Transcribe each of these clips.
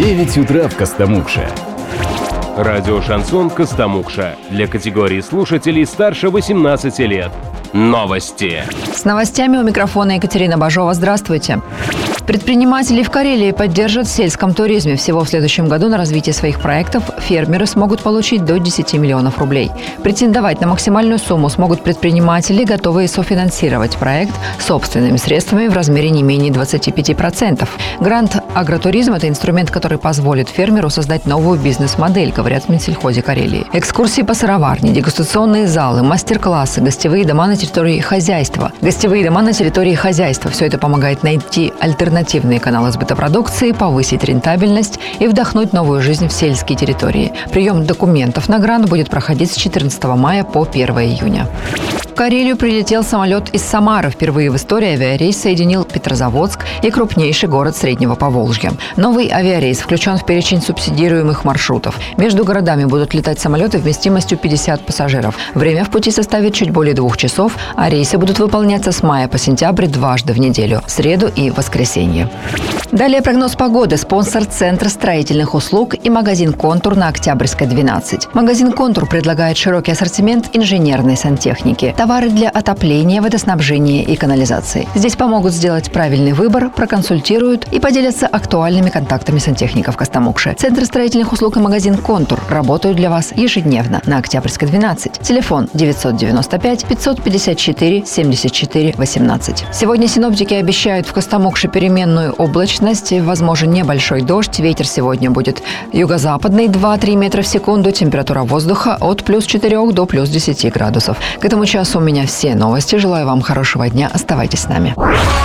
9 утра в Костомукше. Радио «Шансон» Костомукша. Для категории слушателей старше 18 лет. Новости. С новостями у микрофона Екатерина Бажова. Здравствуйте. Предприниматели в Карелии поддержат в сельском туризме. Всего в следующем году на развитие своих проектов фермеры смогут получить до 10 миллионов рублей. Претендовать на максимальную сумму смогут предприниматели, готовые софинансировать проект собственными средствами в размере не менее 25%. Грант «Агротуризм» – это инструмент, который позволит фермеру создать новую бизнес-модель, говорят в Минсельхозе Карелии. Экскурсии по сыроварне, дегустационные залы, мастер-классы, гостевые дома на территории хозяйства. Все это помогает найти альтернативные каналы сбыта продукции, повысить рентабельность и вдохнуть новую жизнь в сельские территории. Прием документов на грант будет проходить с 14 мая по 1 июня. В Карелию прилетел самолет из Самары. Впервые в истории авиарейс соединил Петрозаводск и крупнейший город Среднего Поволжья. Новый авиарейс включен в перечень субсидируемых маршрутов. Между городами будут летать самолеты вместимостью 50 пассажиров. Время в пути составит чуть более 2 часов, а рейсы будут выполняться с мая по сентябрь дважды в неделю – в среду и воскресенье. Далее прогноз погоды. Спонсор Центра строительных услуг и магазин «Контур» на Октябрьской, 12. Магазин «Контур» предлагает широкий ассортимент инженерной сантехники, товары для отопления, водоснабжения и канализации. Здесь помогут сделать правильный выбор, проконсультируют и поделятся актуальными контактами сантехников Костомукши. Центр строительных услуг и магазин «Контур» работают для вас ежедневно на Октябрьской, 12. Телефон 995 554 74 18. Сегодня синоптики обещают в Костомукше переменную облачность, возможен небольшой дождь. Ветер сегодня будет юго-западный 2-3 метра в секунду. Температура воздуха от плюс 4 до плюс 10 градусов. К этому часу у меня все новости. Желаю вам хорошего дня. Оставайтесь с нами.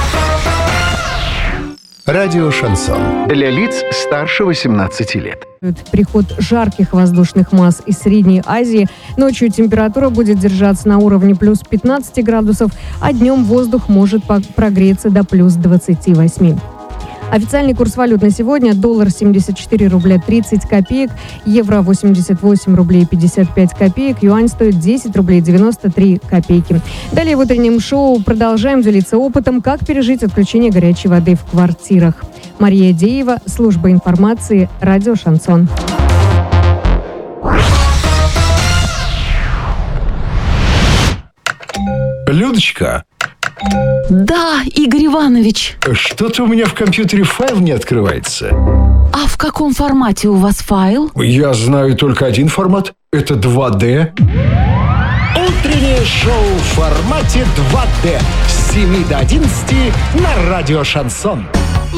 Радио «Шансон». Для лиц старше 18 лет. Приход жарких воздушных масс из Средней Азии. Ночью температура будет держаться на уровне плюс 15 градусов, а днем воздух может прогреться до плюс 28. Официальный курс валют на сегодня: доллар 74 рубля 30 копеек, евро 88 рублей 55 копеек, юань стоит 10 рублей 93 копейки. Далее в утреннем шоу продолжаем делиться опытом, как пережить отключение горячей воды в квартирах. Мария Деева, служба информации, радио «Шансон». Людочка. Да, Игорь Иванович. Что-то у меня в компьютере файл не открывается. А в каком формате у вас файл? Я знаю только один формат. Это 2D. Утреннее шоу в формате 2D с 7 до 11 на радио «Шансон».